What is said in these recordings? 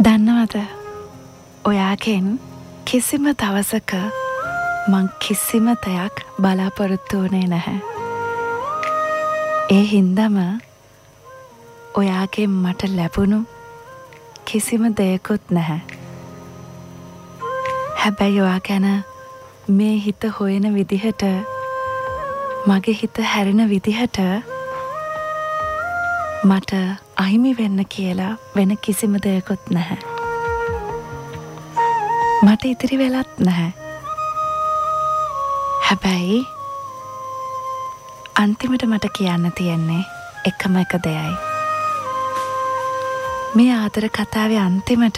දන්නවද ඔයාගෙන් කිසිම දවසක මං කිසිම දෙයක් බලාපොරොත්තු වුණේ නැහැ. ඒ හින්දම ඔයාගෙන් මට ලැබුණු කිසිම දෙයකුත් නැහැ. හැබැයි ඔයා ගැන මේ හිත හොයන විදිහට මගේ හිත හැරෙන විදිහට මට අහිමි වෙන්න කියලා වෙන කිසිම දෙයකුත් නැහැ. මට ඉතිරි වෙලත් නැහැ. හැබැයි අන්තිමට මට කියන්න තියෙන්නේ එකම එක දෙයයි. මේ ආදර කතාවේ අන්තිමට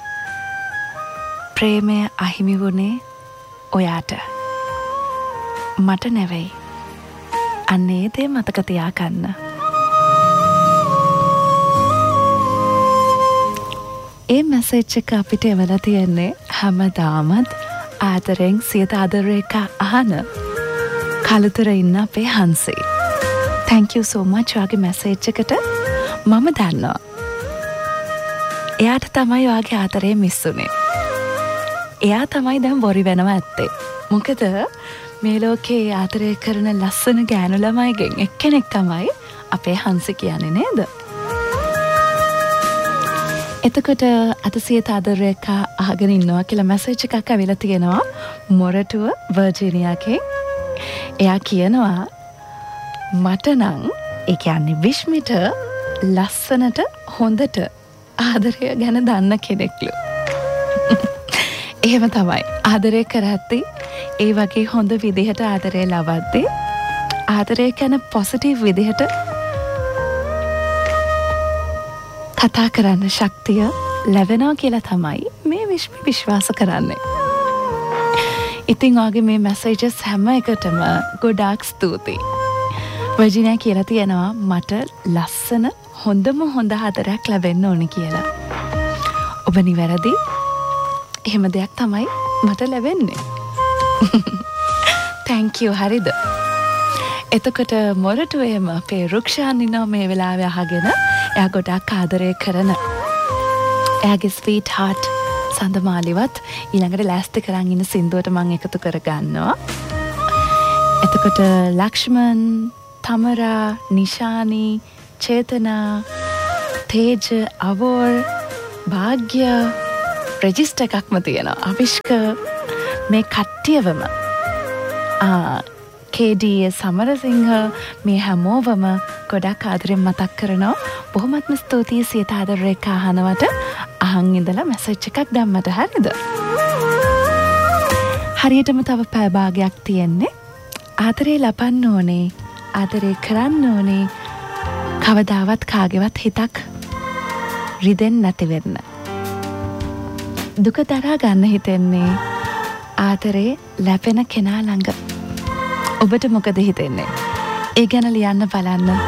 ප්‍රේමය අහිමි වුණේ ඔයාට. මට නෙවෙයි. අන්න ඒ දේ මතක තියාගන්න. ඒ මැසේජ් එක අපිට එවලා තියෙන්නේ හැමදාමත් ආදරෙන් සියත ආදරේක අහන කලුතර ඉන්න අපේ හන්සේ. Thank you so much ඔයාගේ මැසේජ් එකට. මම දන්නවා එයාට තමයි ඔයාගේ ආදරේ මිස් වුනේ. එයා තමයි දැන් බොරි වෙනවා ඇත්තේ. මොකද මේ ලෝකේ ආදරය කරන ලස්සන ගෑනු ළමයිගෙන් එක්කෙනෙක් තමයි අපේ හන්සේ කියන්නේ නේද? එතකොට අද සියත ආදරේක අහගෙන ඉන්නවා කියලා මැසේජ් එකක් ඇවිල්ලා තියෙනවා මොරටුව වර්ජිනියාගෙන්. එයා කියනවා මට නම් ඒ කියන්නේ විශ්මිට ලස්සනට හොඳට ආදරය ගැන දන්න කෙනෙක්ලු. එහෙම තමයි. ආදරය කරද්දී ඒ වගේ හොඳ විදිහට ආදරය ලබද්දී ආදරය ගැන පොසිටිව් විදිහට කතා කරන්න ශක්තිය ලැබෙනවා කියලා තමයි මේ විශ්වාස කරන්නේ. ඉතින් ඔයාගේ මේ මැසේජස් හැම එකටම ගොඩාක් ස්තුතියි. වර්ජිනියා කියලා තියෙනවා මට ලස්සන හොඳම හොඳ ආදරයක් ලැබෙන්න ඕනි කියලා. ඔබ නිවැරදි. එහෙම දෙයක් තමයි මට ලැබෙන්නේ. Thank you හරිද? එතකොට මොරටුවේම අපේ රුක්ෂාන් ඉන්නවා මේ වෙලාවේ අහගෙන. එයා ගොඩාක් ආදරය කරන එයාගේ ස්වීට් හාට් සඳමාලිවත් ඊළඟට ලෑස්ති කරන් ඉන්න සින්දුවට මම එකතු කරගන්නවා. එතකොට ලක්ෂ්මන්, තමරා, නිශානි, චේතනා, තේජ, අවෝර්, භාග්‍ය රෙජිස්ටර් එකක්ම තියෙනවා. අවිෂ්ක මේ කට්ටියවම KDS සමරසිංහ මේ හැමෝවම ගොඩක් ආදරෙන් මතක් කරනවා. බොහොමත්ම ස්තුතියි සියත ආදරේක අහනවට. අහන් ඉඳලා මැසේජ් එකක් දැම්මට හරිද? හරියටම තව පැය භාගයක් තියෙන්නේ. ආදරේ ලබන්න ඕනේ. ආදරේ කරන්න ඕනේ. කවදාවත් කාගේවත් හිතක් රිදෙන්නේ නැති වෙන්න. දුක දරා ගන්න හිතෙන්නේ ආදරේ ලැබෙන කෙනා ළඟ. ඔබට මොකද හිතෙන්නේ? ඒ ගැන ලියන්න බලන්න.